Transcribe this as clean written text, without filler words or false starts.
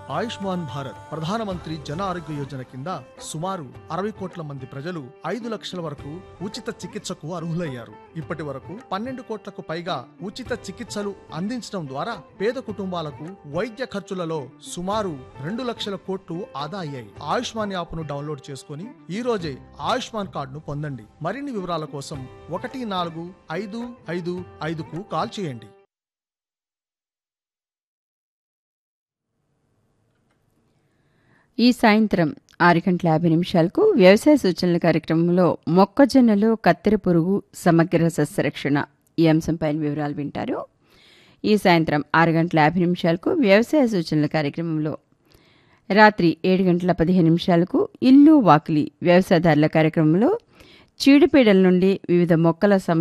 ఆయుష్మాన్ భారత్ ప్రధానమంత్రి జన ఆరోగ్య యోజన కింద సుమారు 60 కోట్ల మంది ప్రజలు 5 లక్షల వరకు ఉచిత చికిత్సకు అర్హులయ్యారు. ఇప్పటి వరకు 12 కోట్లకు పైగా ఉచిత చికిత్సలు అందించడం ద్వారా పేద కుటుంబాలకు వైద్య ఖర్చులలో సుమారు 2 లక్షల కోట్లు ఆదా అయ్యాయి. ఆయుష్మాన్ యాప్ను డౌన్లోడ్ చేసుకుని ఈ రోజే ఆయుష్మాన్ కార్డును పొందండి. మరిన్ని వివరాల కోసం 14555కు కాల్ చేయండి. ఈ సాయంత్రం 6:50 వ్యవసాయ సూచనల కార్యక్రమంలో మొక్కజొన్నలో కత్తెర పురుగు సమగ్ర సస్యరక్షణ ఈ అంశంపైన వివరాలు వింటారు. ఈ సాయంత్రం 6:50 వ్యవసాయ సూచనల కార్యక్రమంలో రాత్రి 7:15 ఇల్లు వాకిలి వ్యవసాయదారుల కార్యక్రమంలో చీడపీడల నుండి వివిధ మొక్కల